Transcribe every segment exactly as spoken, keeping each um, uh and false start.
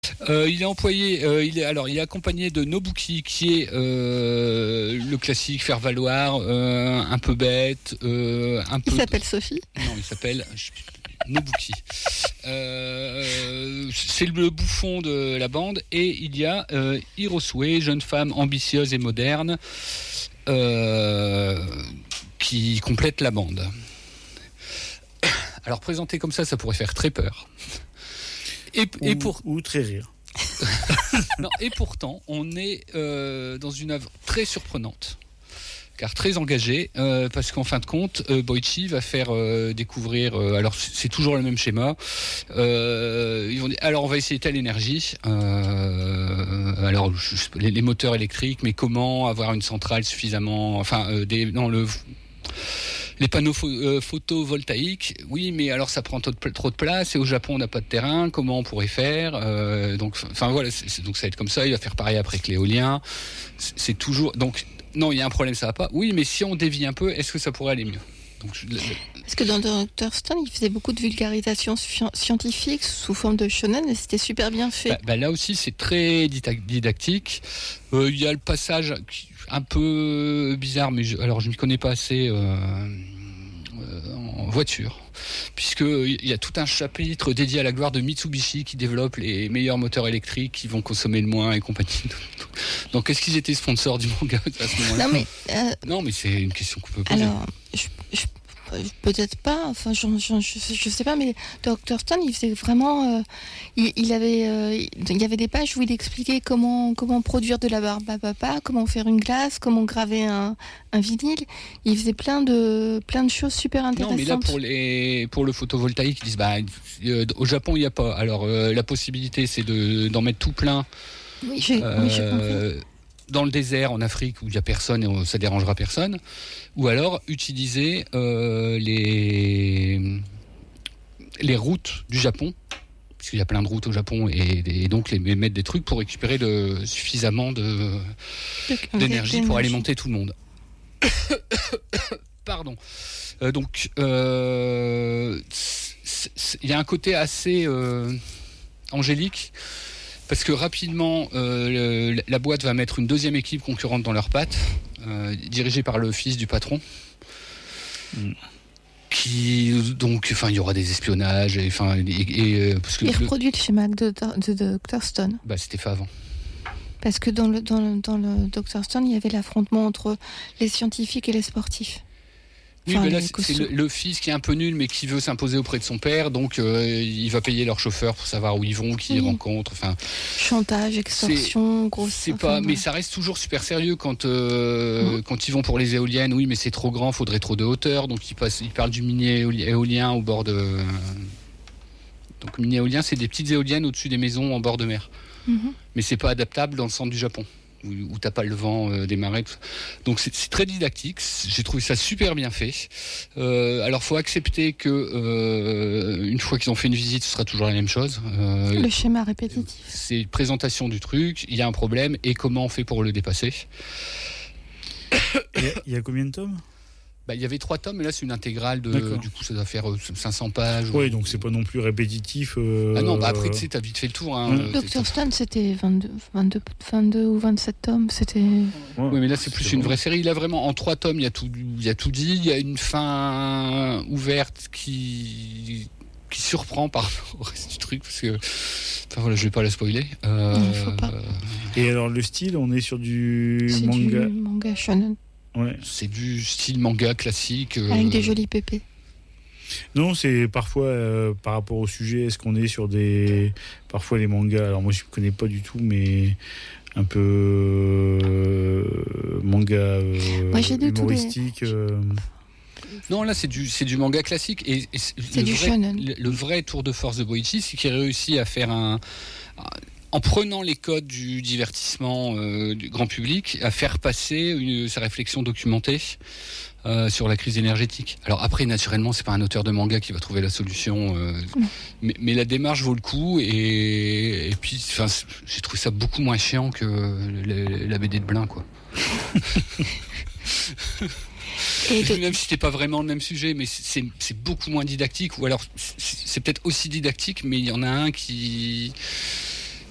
Euh, il est employé, euh, il est alors il est accompagné de Nobuki qui est euh, le classique faire valoir, euh, un peu bête, euh, un peu. Il s'appelle Sophie. Non, il s'appelle Nobuki. Euh, c'est le bouffon de la bande et il y a euh, Hirosue, jeune femme ambitieuse et moderne, euh, qui complète la bande. Alors présenté comme ça, ça pourrait faire très peur. Et, ou, et pour ou très rire. non, et pourtant, on est euh, dans une œuvre très surprenante, car très engagée, euh, parce qu'en fin de compte, euh, Boichi va faire euh, découvrir. Euh, alors, c'est toujours le même schéma. Euh, ils vont dire, alors, on va essayer telle énergie. Euh, alors, je, les, les moteurs électriques, mais comment avoir une centrale suffisamment, enfin, euh, des, non, le les panneaux pho- euh, photovoltaïques, oui, mais alors ça prend trop de, trop de place et au Japon on n'a pas de terrain. Comment on pourrait faire euh, Donc, enfin voilà, c'est, c'est, donc ça va être comme ça. Il va faire pareil après avec l'éolien. C'est, c'est toujours donc non, il y a un problème, ça va pas. Oui, mais si on dévie un peu, est-ce que ça pourrait aller mieux? Donc, je, le, le... Parce que dans docteur Stone, il faisait beaucoup de vulgarisation fi- scientifique sous forme de shonen et c'était super bien fait. Bah, bah là aussi, c'est très didactique. Il euh, y a le passage un peu bizarre, mais je, alors je m'y connais pas assez euh, euh, en voiture, puisque il y a tout un chapitre dédié à la gloire de Mitsubishi qui développe les meilleurs moteurs électriques qui vont consommer le moins et compagnie. Donc, est-ce qu'ils étaient sponsors du manga à ce moment-là? Non mais euh, non, mais c'est une question qu'on peut poser. Alors, je, je, peut-être pas. Enfin, je, je, je, je sais pas, mais docteur Stone, il faisait vraiment. Euh, il, il avait, euh, il y avait des pages où il expliquait comment comment produire de la barbe à papa, comment faire une glace, comment graver un, un vinyle. Il faisait plein de plein de choses super intéressantes. Non, mais là pour les pour le photovoltaïque, ils disent bah euh, au Japon il n'y a pas. Alors euh, la possibilité c'est de d'en mettre tout plein. Oui, j'ai, euh, oui, j'ai compris. Dans le désert en Afrique où il n'y a personne et ça dérangera personne, ou alors utiliser euh, les les routes du Japon, puisqu'il y a plein de routes au Japon, et, et donc les mettre des trucs pour récupérer de, suffisamment de, de d'énergie pour alimenter tout le monde. Pardon. Euh, donc il euh, y a un côté assez euh, angélique. Parce que rapidement, euh, le, la boîte va mettre une deuxième équipe concurrente dans leurs pattes, euh, dirigée par le fils du patron. Mm. Qui donc, enfin, il y aura des espionnages et enfin, et, et, parce que il reproduit le schéma de, de, de docteur Stone. Bah, c'était fait avant. Parce que dans le dans le, dans le docteur Stone, il y avait l'affrontement entre les scientifiques et les sportifs. Oui, enfin, mais là, c'est, c'est le, le fils qui est un peu nul, mais qui veut s'imposer auprès de son père, donc euh, il va payer leur chauffeur pour savoir où ils vont, qui oui. ils rencontrent. Enfin, chantage, extorsion, grosse. C'est pas, enfin, mais ça reste toujours super sérieux quand euh, mmh. quand ils vont pour les éoliennes. Oui, mais c'est trop grand, faudrait trop de hauteur, donc ils passent, ils parlent du mini éolien au bord de. Donc mini éolien, c'est des petites éoliennes au-dessus des maisons en bord de mer, mmh. mais c'est pas adaptable dans le centre du Japon. Où, où t'as pas le vent euh, des marées. Donc c'est, c'est très didactique. J'ai trouvé ça super bien fait. Euh, alors faut accepter que euh, une fois qu'ils ont fait une visite, ce sera toujours la même chose. Euh, le schéma répétitif. C'est une présentation du truc. Il y a un problème et comment on fait pour le dépasser. Il y a, il y a combien de tomes? Bah, il y avait trois tomes, mais là c'est une intégrale de. Du coup, ça doit faire cinq cents pages. Oui, ou... donc c'est pas non plus répétitif. Euh... Ah non, bah après tu sais, t'as vite fait le tour. Hein, mmh. docteur Stone, c'était vingt-deux, vingt-deux, vingt-deux ou vingt-sept tomes. C'était. Ouais, oui, mais là c'est plus c'est une bon. vraie série. Il a vraiment en trois tomes, il y a tout, il y a tout dit. Il y a une fin ouverte qui qui surprend par rapport au reste du truc parce que. Enfin voilà, je vais pas la spoiler. Euh... Non, faut pas. Et alors le style, on est sur du c'est manga. Du manga shonen. Ouais. C'est du style manga classique. Euh... Avec des jolis pépés. Non, c'est parfois euh, par rapport au sujet, est-ce qu'on est sur des. Parfois les mangas, alors moi je ne connais pas du tout, mais un peu euh, manga euh, moi, j'ai humoristique. Des... Euh... Non, là c'est du, c'est du manga classique. Et, et c'est le du vrai, shonen. Le, le vrai tour de force de Boichi, c'est qu'il réussit à faire un. un en prenant les codes du divertissement euh, du grand public, à faire passer une, sa réflexion documentée euh, sur la crise énergétique. Alors après, naturellement, c'est pas un auteur de manga qui va trouver la solution, euh, mais, mais la démarche vaut le coup. Et, et puis, enfin, j'ai trouvé ça beaucoup moins chiant que la, la B D de Blin, quoi. Et de... Même si c'était pas vraiment le même sujet, mais c'est, c'est beaucoup moins didactique. Ou alors, c'est, c'est peut-être aussi didactique, mais il y en a un qui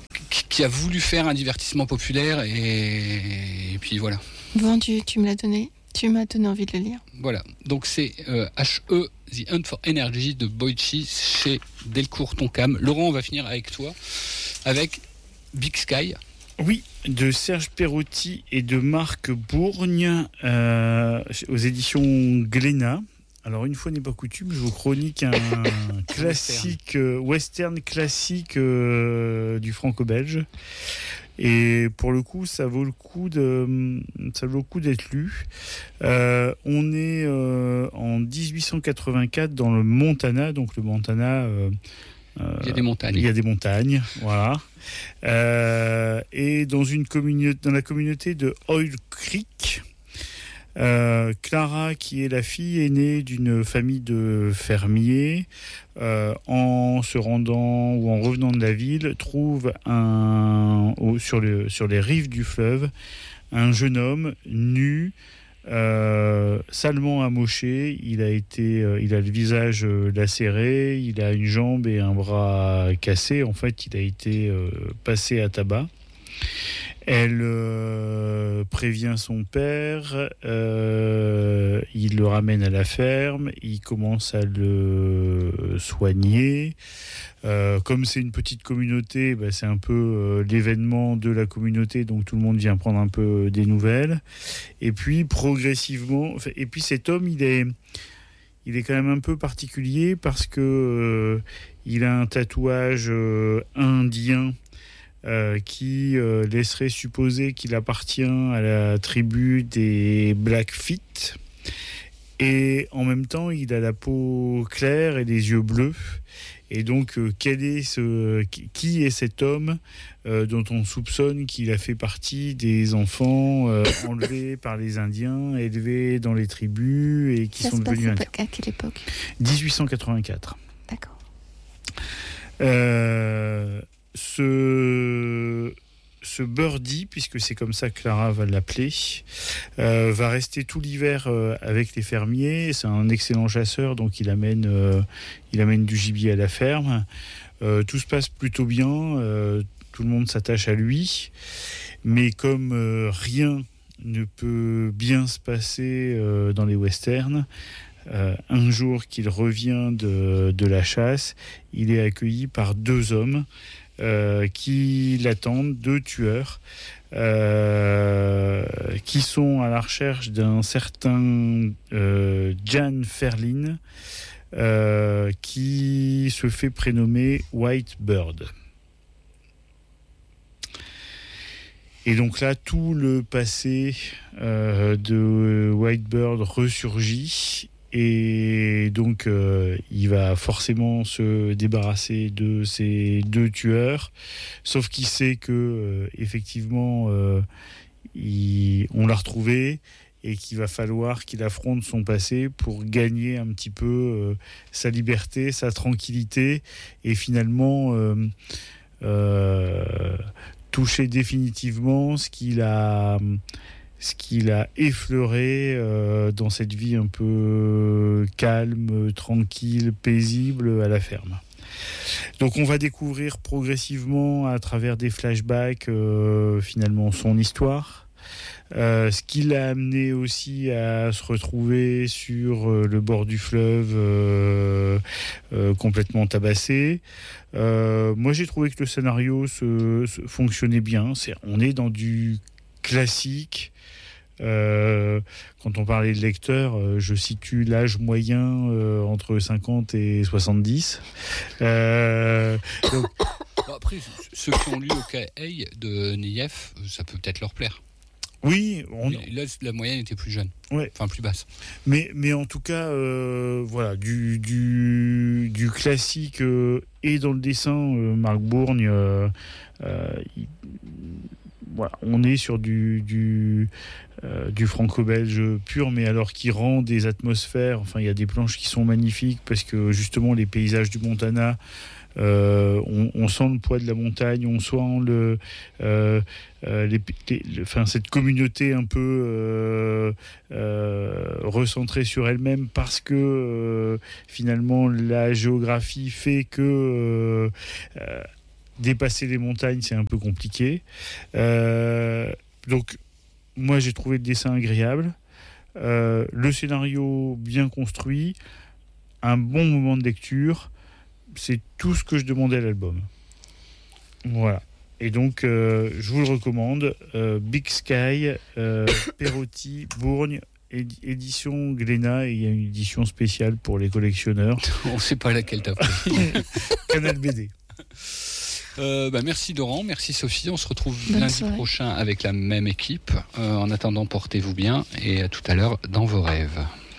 qui a voulu faire un divertissement populaire et, et puis voilà. Bon, tu, tu me l'as donné. Tu m'as donné envie de le lire. Voilà, donc c'est euh, H E, The Hunt for Energy de Boichi chez Delcourt Tonkam. Laurent, on va finir avec toi, avec Big Sky. Oui, de Serge Perotti et de Marc Bourgne euh, aux éditions Glénat. Alors une fois n'est pas coutume, je vous chronique un classique euh, western classique euh, du franco-belge. Et pour le coup, ça vaut le coup de, ça vaut le coup d'être lu. Euh, on est euh, en dix-huit cent quatre-vingt-quatre dans le Montana, donc le Montana. Euh, euh, il y a des montagnes. Il y a des montagnes, voilà. Euh, et dans une communauté, dans la communauté de Oil Creek. Euh, Clara, qui est la fille aînée d'une famille de fermiers, euh, en se rendant ou en revenant de la ville, trouve un, au, sur, le, sur les rives du fleuve un jeune homme nu, euh, salement amoché. Il a été, euh, il a le visage euh, lacéré, il a une jambe et un bras cassés. En fait, il a été euh, passé à tabac. Elle euh, prévient son père, euh, il le ramène à la ferme, il commence à le soigner. Euh, comme c'est une petite communauté, bah, c'est un peu euh, l'événement de la communauté, donc tout le monde vient prendre un peu des nouvelles. Et puis progressivement, et puis cet homme, il est, il est quand même un peu particulier parce que euh, il a un tatouage euh, indien. Euh, qui euh, laisserait supposer qu'il appartient à la tribu des Blackfeet. Et en même temps, il a la peau claire et les yeux bleus. Et donc, euh, quel est ce, qui est cet homme euh, dont on soupçonne qu'il a fait partie des enfants euh, enlevés par les Indiens, élevés dans les tribus et qui Ça sont se devenus passe Indiens. à quelle époque ? dix-huit cent quatre-vingt-quatre. D'accord. Euh... Ce, ce birdie, puisque c'est comme ça que Clara va l'appeler, euh, va rester tout l'hiver euh, avec les fermiers. C'est un excellent chasseur, donc il amène, euh, il amène du gibier à la ferme. Euh, tout se passe plutôt bien, euh, tout le monde s'attache à lui. Mais comme euh, rien ne peut bien se passer euh, dans les westerns, Euh, un jour qu'il revient de, de la chasse, il est accueilli par deux hommes euh, qui l'attendent, deux tueurs, euh, qui sont à la recherche d'un certain euh, Jan Ferlin, euh, qui se fait prénommer White Bird. Et donc là, tout le passé euh, de White Bird ressurgit. Et donc, euh, il va forcément se débarrasser de ces deux tueurs, sauf qu'il sait que euh, effectivement, euh, il, on l'a retrouvé et qu'il va falloir qu'il affronte son passé pour gagner un petit peu euh, sa liberté, sa tranquillité, et finalement euh, euh, toucher définitivement ce qu'il a. ce qu'il a effleuré euh, dans cette vie un peu calme, tranquille, paisible à la ferme. Donc on va découvrir progressivement à travers des flashbacks euh, finalement son histoire, euh, ce qui l'a amené aussi à se retrouver sur euh, le bord du fleuve euh, euh, complètement tabassé. Euh, moi j'ai trouvé que le scénario se, se fonctionnait bien. C'est, on est dans du classique. Euh, quand on parlait de lecteurs, euh, je situe l'âge moyen euh, entre cinquante et soixante-dix. Euh, donc... Bon, après, ceux qui ont lu O K A de Nief, ça peut peut-être leur plaire. Oui, on... là la moyenne était plus jeune, ouais. Enfin plus basse. Mais, mais en tout cas, euh, voilà, du, du, du classique euh, et dans le dessin, euh, Marc Bourgne, euh, euh, il... voilà, on est sur du, du, euh, du franco-belge pur, mais alors qui rend des atmosphères. Enfin, il y a des planches qui sont magnifiques parce que justement les paysages du Montana, euh, on, on sent le poids de la montagne, on sent le, euh, euh, les, les, le, enfin, cette communauté un peu euh, euh, recentrée sur elle-même parce que euh, finalement la géographie fait que euh, euh, dépasser les montagnes, c'est un peu compliqué. Euh, donc, moi, j'ai trouvé le dessin agréable, euh, le scénario bien construit, un bon moment de lecture. C'est tout ce que je demandais à l'album. Voilà. Et donc, euh, je vous le recommande. Euh, Big Sky, euh, Perotti, Bourgne, édi- édition Glénat. Et il y a une édition spéciale pour les collectionneurs. On ne sait pas laquelle t'as pris. Canal B D. Euh, bah, merci Laurent, merci Sophie. On se retrouve Bonne lundi soirée. prochain avec la même équipe. Euh, en attendant, portez-vous bien et à tout à l'heure dans vos rêves.